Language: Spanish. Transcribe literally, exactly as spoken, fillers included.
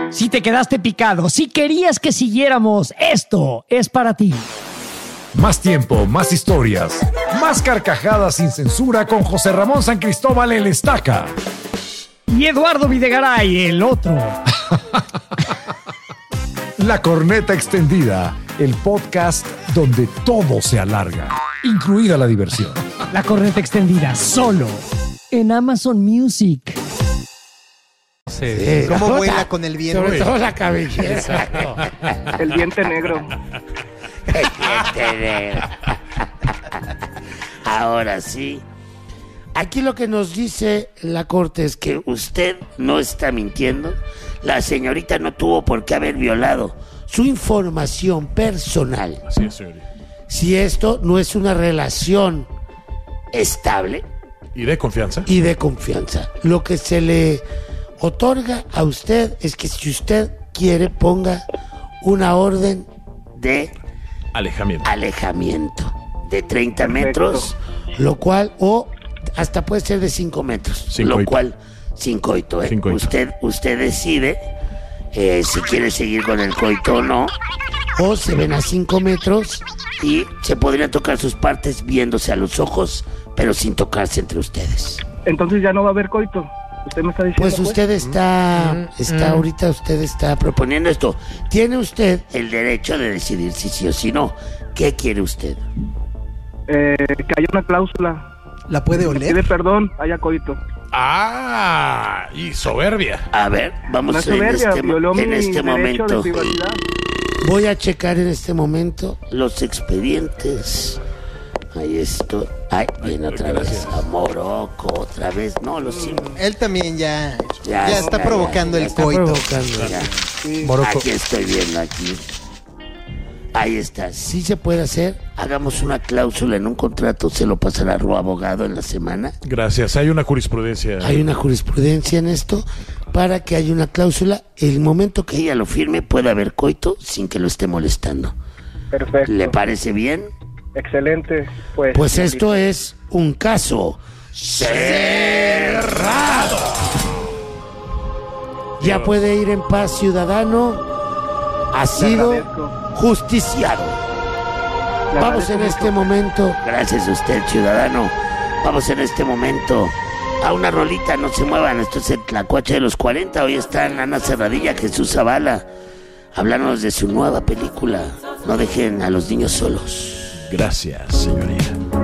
Si te quedaste picado, si querías que siguiéramos, esto es para ti. Más tiempo, más historias, más carcajadas sin censura con José Ramón San Cristóbal el Estaca. Y Eduardo Videgaray, el otro. La Corneta Extendida, el podcast donde todo se alarga, incluida la diversión. La Corneta Extendida, solo en Amazon Music. Sí. ¿Cómo vuela con el viento? Sobre todo la cabellera. Exacto. El diente negro. El diente negro. Ahora sí. Aquí lo que nos dice la corte es que usted no está mintiendo. La señorita no tuvo por qué haber violado su información personal. Así es, señorita. Si esto no es una relación estable. Y de confianza. Y de confianza. Lo que se le otorga a usted es que si usted quiere ponga una orden de alejamiento, alejamiento de treinta metros, lo cual, o hasta puede ser de cinco metros, sin lo coito. cual, sin coito, ¿eh? Sin coito. Usted, usted decide eh, si quiere seguir con el coito o no, o se ven a cinco metros y se podrían tocar sus partes viéndose a los ojos, pero sin tocarse entre ustedes. Entonces ya no va a haber coito. Usted me está diciendo. Pues usted está, Mm, está mm. ahorita usted está proponiendo esto. Tiene usted el derecho de decidir si sí o si no. ¿Qué quiere usted? Eh, que haya una cláusula. ¿La puede Si oler? pide perdón, haya coito. Ah, y soberbia. A ver, vamos No es en soberbia, este, mo- violó mi en este derecho momento. de privacidad. Voy a checar en este momento los expedientes. Ahí estoy. Ay, viene otra vez a Morocco, otra vez. No, lo siento. Él también ya, Ya, ya, está ya, provocando ya, ya el está coito. provocando, ya. Sí. Morocco. Aquí estoy viendo, aquí. Ahí está. Si se puede hacer, hagamos una cláusula en un contrato, se lo pasará a su abogado en la semana. Gracias. Hay una jurisprudencia. Hay una jurisprudencia en esto para que haya una cláusula. El momento que ella lo firme puede haber coito sin que lo esté molestando. Perfecto. ¿Le parece bien? Excelente. Pues, Pues esto es un caso cerrado. Ya puede ir en paz, ciudadano. Ha Le sido agradezco. justiciado. Le Vamos en agradezco este mucho. momento, gracias a usted, ciudadano. Vamos en este momento a una rolita, no se muevan. Esto es el Tlacuache de los cuarenta. Hoy están Ana Serradilla, Jesús Zavala, hablándonos de su nueva película. No dejen a los niños solos. Gracias, señorita.